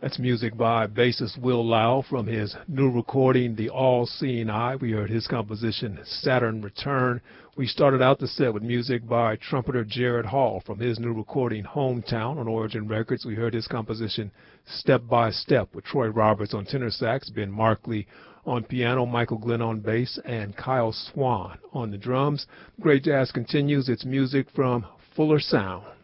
That's music by bassist Will Lau from his new recording, The All-Seeing Eye. We heard his composition, Saturn Return. We started out the set with music by trumpeter Jared Hall from his new recording, Hometown, on Origin Records. We heard his composition, Step by Step, with Troy Roberts on tenor sax, Ben Markley on piano, Michael Glenn on bass, and Kyle Swan on the drums. Great Jazz continues. It's music from Fuller Sound.